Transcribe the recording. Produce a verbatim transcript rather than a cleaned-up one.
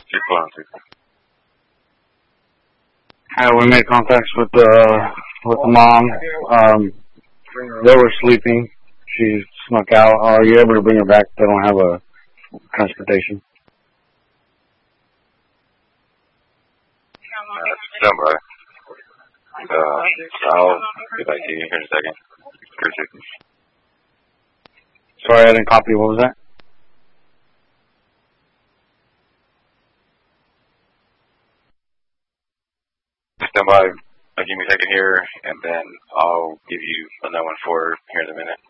Two clones. Uh, we made contacts with the with the mom. Um, they were sleeping. She snuck out. Are you able to bring her back? They don't have a transportation. Uh, stand by. Uh, I'll get back to you here in a second. Appreciate it. Sorry, I didn't copy. What was that? Stand by. I'll give me a second here, and then I'll give you another one for here in a minute.